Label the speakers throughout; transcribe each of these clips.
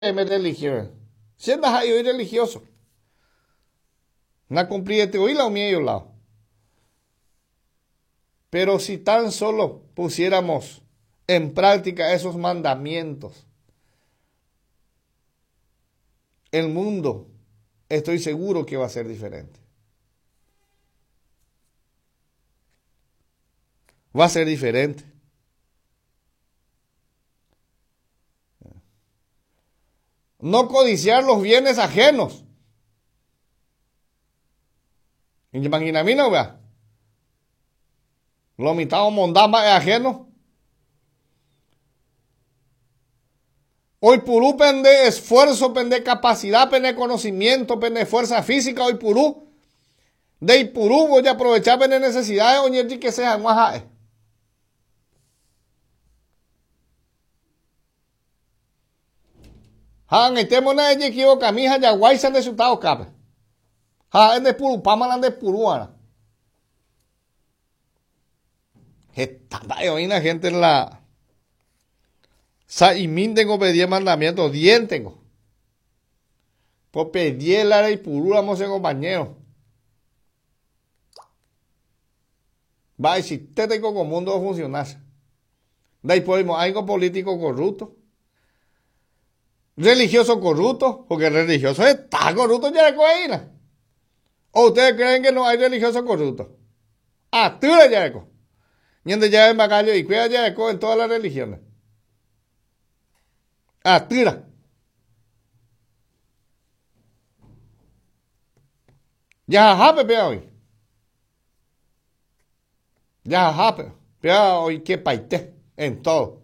Speaker 1: me religioso. Siendo ahí religioso. No cumplí este hoy la mío lado. Pero si tan solo pusiéramos en práctica esos mandamientos, el mundo, estoy seguro que va a ser diferente. Va a ser diferente. No codiciar los bienes ajenos. Imagina a mí, no vea. Lo mitad o mondama es ajeno. Hoy purú pende esfuerzo, pende capacidad, pende conocimiento, pende fuerza física, hoy purú. De purú voy a aprovechar pende necesidades, oñeti que sea más. Han estemos na de que o camisa ya guaysa de su tao cape. Ha en de puru pamalan de puruana. Está hoy la gente en la Saimín tengo pedir mandamientos, 10 tengo. Por pedir la y purú vamos a compañero. Va y si te tengo como mundo funcionar. De ahí podemos, hay político corrupto. Religioso corrupto, porque el religioso está corrupto ya de coaína. ¿O ustedes creen que no hay religioso corrupto? Ah, tú eres yareco. Y en ya en Bacayo y cuida yareco en todas las religiones. Ah, tira. Ya jape pea hoy. Ya jape. Pea hoy que paite en todo.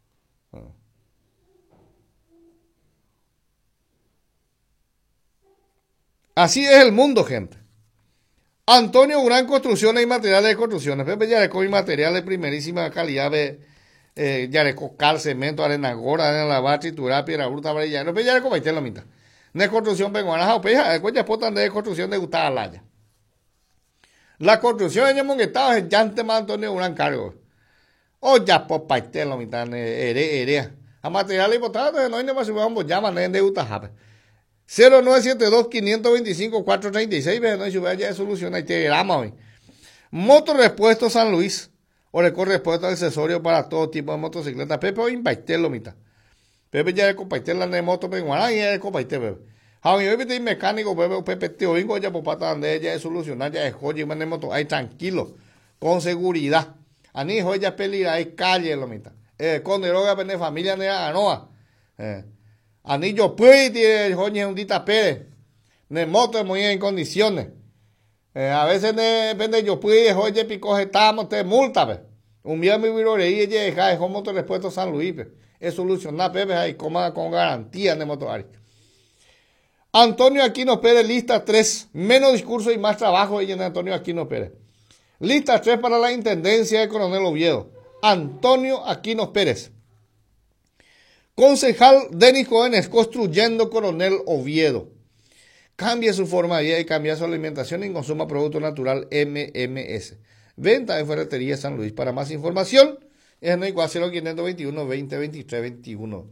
Speaker 1: Así es el mundo, gente. Antonio Urán, construcciones y materiales de construcciones. Pepe Yareco y materiales de primerísima calidad de Yareco, cal, cemento, arena gora, arena lavar, triturada, piedra bruta, varilla. No, Pepe Yareco, la mitad. De construcción peguana, peja, ya potan de construcción de gustada laya. La construcción en Monguetado es llante más Antonio Urán cargo. O ya por paite la mitad, herea. A materiales y botadas, no hay nada más si vamos llaman de Utajape. 0972-525-436. No, si vaya a solucionar y te grama hoy. Motorrepuesto San Luis. O le corre repuesto accesorio para todo tipo de motocicletas. Pepe hoy impacté lo mitad. Pepe ya le comparté la de moto. Pepe ya le comparté, Pepe. Hoy hoy mecánico, Pepe te oigo ya por pata donde ya es solucionar. Ya es joya y de moto. Ahí tranquilo. Con seguridad. Ani hoy ya peligra. Hay calle lo mitad. Con droga, pende familia de Anoa. Anillo puede joñe hundita Pérez. Ne moto muy en condiciones. A veces depende yo pude oye pico estamos te multa pe. Un día mi viroreí y deja es moto respuesto San Luis pe. Es solucionar pepe ahí coma con garantía de motoari. Antonio Aquino Pérez, lista 3. Menos discurso y más trabajo en Antonio Aquino Pérez. Lista 3 para la intendencia de Coronel Oviedo. Antonio Aquino Pérez. Concejal Denis Jóvenes, construyendo Coronel Oviedo. Cambie su forma de vida y cambie su alimentación y consuma producto natural MMS. Venta de Ferretería San Luis. Para más información, es en el 0521 20 23 21.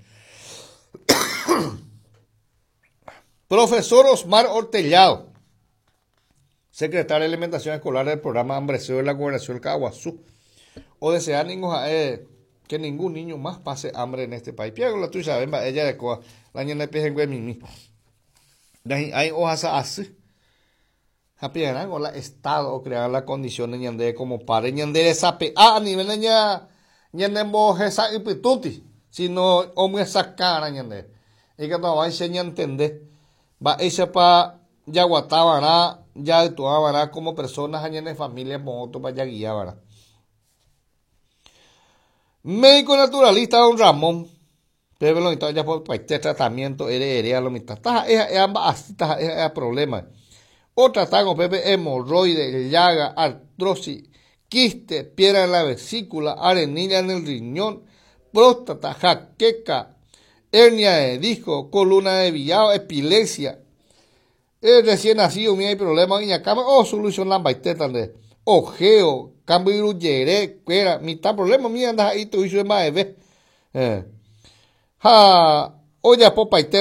Speaker 1: Profesor Osmar Ortellado, secretario de Alimentación Escolar del programa Hambreceo de la Gobernación del Caguazú. O desear que ningún niño más pase hambre en este país. Piago la tuya, ven, ella de coa, la niña de pie en mimi. Hay hojas así. A piedra, con la estado o crear las condiciones ñande como para ñande esa a nivel ña ñande moje esa ipituti, sino o esa cara ñande. Y que no va a enseñar a entender. Va esa pa ya guatabara, ya actuabara como personas ñande familia moto para ya guiabara. Médico naturalista don Ramón. Pero lo mitad ya por este tratamiento heredera lo mitad. Es ambas es problema. Otra con Pepe hemorroide, llaga, artrosis, quiste, piedra en la vesícula, arenilla en el riñón, próstata, jaqueca, hernia de disco, columna de villado, epilepsia. Recién nacido, mira hay problema en la cama, solucionan baiteta de ojeo, cambio de yere, cuera, mitad problema, mira andas ahí, tú hizo de más de Oya popa